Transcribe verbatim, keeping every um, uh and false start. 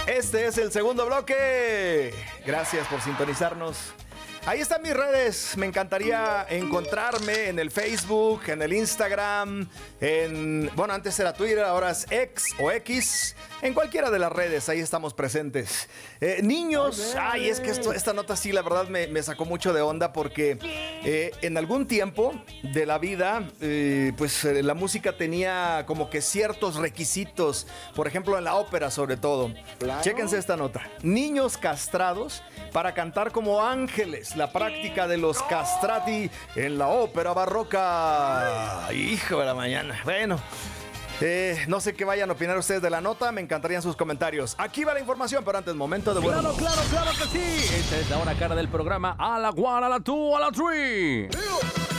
Este es el segundo bloque. Gracias por sintonizarnos. Ahí están mis redes. Me encantaría encontrarme en el Facebook, en el Instagram, en... Bueno, antes era Twitter, ahora es X o X. En cualquiera de las redes, ahí estamos presentes. Eh, niños, ay, es que esto, esta nota sí, la verdad, me, me sacó mucho de onda porque eh, en algún tiempo de la vida, eh, pues eh, la música tenía como que ciertos requisitos. Por ejemplo, en la ópera sobre todo. Claro. Chéquense esta nota. Niños castrados para cantar como ángeles. La práctica de los castrati en la ópera barroca. Hijo de la mañana. Bueno, eh, no sé qué vayan a opinar ustedes de la nota. Me encantarían sus comentarios. Aquí va la información, pero antes, momento de bueno. Claro, claro, claro que sí. Esta es la hora cara del programa. A la one, a la two, a la three.